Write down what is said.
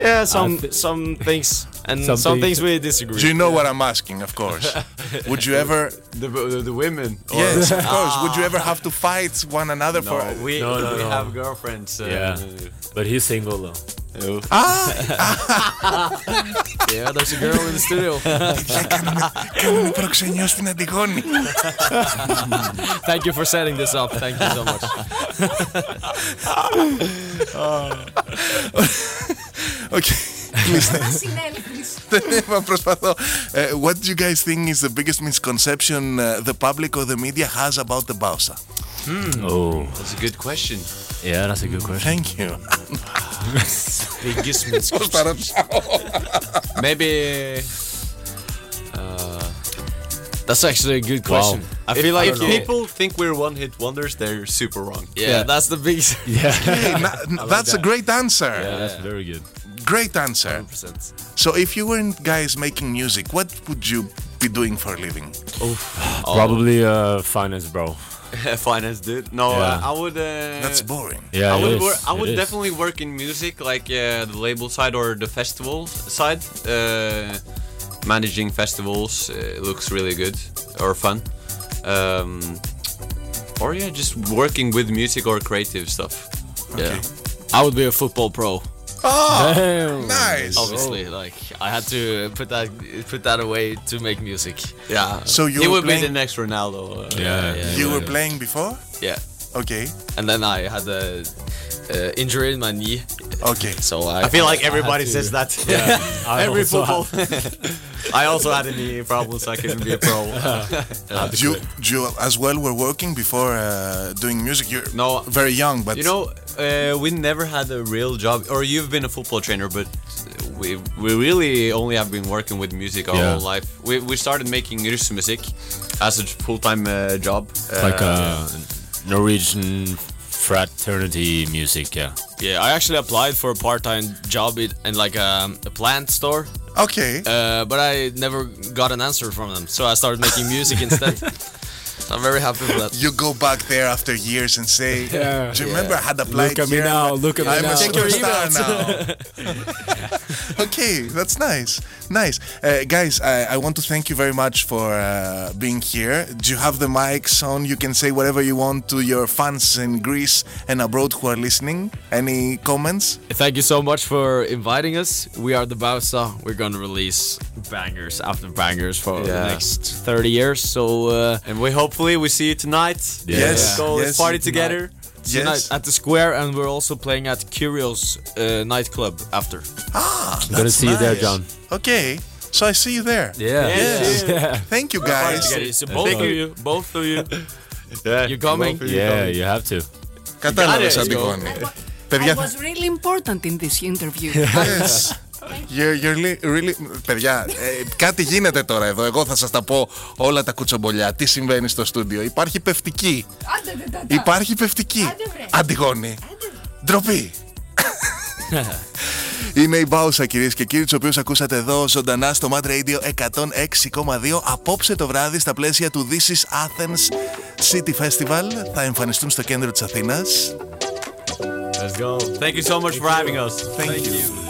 Yeah, some things and some things we disagree. Do you know what I'm asking? Of course. Would you ever? The women? Yes, of course. Would you ever have to fight one another for? We have girlfriends. Yeah, but he's single though. Yeah, there's a girl in the studio. Κάνουμε προξενιό στην Αντιγόνη. Thank you for setting this up. Thank you so much. Okay. Προσπαθώ. What do you guys think is the biggest misconception the public or the media has about the Bausa? Oh, That's a good question. yeah, that's a good question. Thank you. Biggest misconception. Maybe. That's actually a good question. I feel like if people think we're one-hit wonders, they're super wrong. Yeah, that's the biggest. Yeah, That's a great answer. yeah, that's very good. Great answer. 100%. So if you weren't guys making music, what would you be doing for a living? Probably finance, bro. Finance, dude. No, Yeah. I would. That's boring. Yeah, I would definitely work in music, like the label side or the festival side. Managing festivals looks really good or fun. Or yeah, just working with music or creative stuff. Yeah. I would be a football pro. Oh, Damn. nice. Obviously, like I had to put that away to make music. Yeah. So you he were would be playing- the next Ronaldo. Yeah. You were playing before? Yeah. Okay. And then I had a injury in my knee, Okay. so I feel like everybody to- says that. I Every also football. I also had a knee problem, so I couldn't be a pro. You as well were working before doing music. You're No. very young, but You know, we never had a real job. Or you've been a football trainer, but we really only have been working with music our Yeah. whole life. We started making Russmusik as a full-time job. Like Norwegian fraternity music, yeah. yeah, I actually applied for a part-time job in like a plant store, okay. but I never got an answer from them, so I started making music instead. So I'm very happy with that. You go back there after years and say, Yeah. "Do you remember I had applied Look at me here? now, look at me I'm now." a Check your superstar now." Okay, that's nice. Nice. Guys, I want to thank you very much for being here. Do you have the mics on? You can say whatever you want to your fans in Greece and abroad who are listening. Any comments? Thank you so much for inviting us. We are the Bausa. We're gonna release bangers after bangers for the Yeah. next 30 years. So And hopefully we see you tonight. Yeah. Yes. Let's go. Yes. Let's party together. tonight at the Square, and we're also playing at Curios nightclub after. I'm gonna see you there, John. Okay, so I see you there. Yeah. Yeah. Thank you, guys. So both of you, you're coming. Yeah, you have to. Κατάλαβες, Let's go. Αντιγόνη. I Παιδιά, was really important in this interview. yes. You're really... Παιδιά, κάτι γίνεται τώρα εδώ. Εγώ θα σας τα πω όλα τα κουτσομπολιά. Τι συμβαίνει στο στούντιο. Υπάρχει πευτική. Υπάρχει πευτική. Αντιγόνη. Ντροπή. Είναι η Μπάουσα, κυρίες και κύριοι, τους οποίους ακούσατε εδώ ζωντανά στο Mad Radio 106,2. Απόψε το βράδυ στα πλαίσια του This is Athens City Festival θα εμφανιστούν στο κέντρο της Αθήνας. Let's go. Thank you so much for having us. Thank you.